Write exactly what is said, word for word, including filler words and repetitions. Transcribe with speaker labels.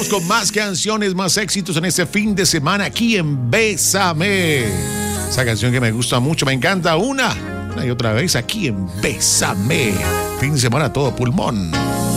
Speaker 1: Vamos con más canciones, más éxitos en este fin de semana aquí en Bésame. Esa canción que me gusta mucho, me encanta una, una y otra vez aquí en Bésame. Fin de semana todo pulmón.